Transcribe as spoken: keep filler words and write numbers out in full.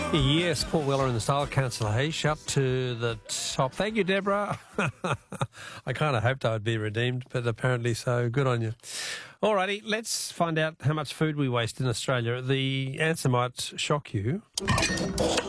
Yes, Paul Weller in the Style Council. Hey, up to the top. Thank you, Deborah. I kind of hoped I would be redeemed, but apparently so. Good on you. Alrighty, let's find out how much food we waste in Australia. The answer might shock you.